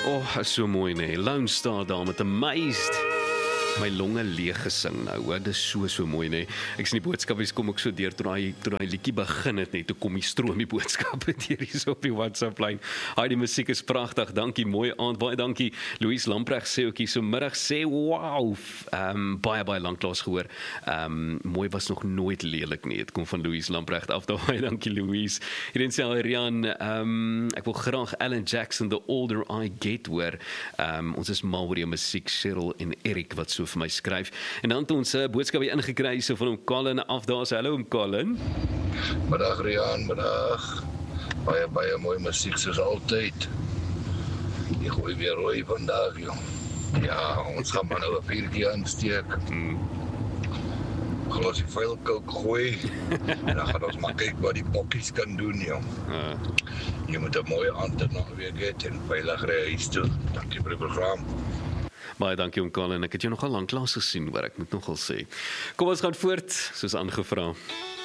Oh, is so mooi nee. Lone Star daar met Amazed. My longe leeg gesing nou, hoor, dis so mooi nee. Ek sien die boodskapies kom ook so deur toe daai liedjie begin het net, toe kom die stroom die boodskappe deur hier so op die WhatsApp lyn. Die musiek is pragtig, dankie, mooi aand, baie dankie. Louise Lamprecht sê ook hier so middag sê wow, baie lanklaas gehoor. Mooi was nog nooit lelik nie. Dit kom van Louise Lamprecht af, baie dankie Louise. Hierin sê Rian, ek wil graag Alan Jackson The Older I Get hoor. Ons is mal oor die musiek, Cheryl en Eric wat so vir my skryf. En dan het ons 'n boodskap hier ingekry so van hom Colin af daar. Hallo hom Colin. Middag Rian, middag. Baie mooi musiek soos altyd. Ek gooi weer rooi vandag, joh. Ja, ons gaan maar nou 'n vuurtjie aansteek. Glasie vuilkook gooi. En dan gaan ons maar kyk wat die bokkies kan doen, joh. Jy moet 'n mooi aand en nog weer gee en veilig ry huis toe. Dankie vir die program. Baie dankie om Colin, ek het jou nogal lanklaas gesien, hoor, ek moet nogal sê. Kom ons gaan voort, soos aangevra.